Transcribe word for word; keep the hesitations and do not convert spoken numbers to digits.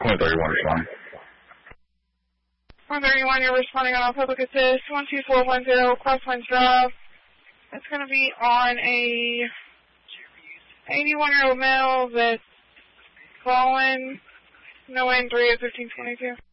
one thirty-one responding. one thirty-one, you're responding on public assist, one two four one zero, Crosslands Drive. That's going to be on a eighty-one-year-old male that's calling, no in three of fifteen twenty-two.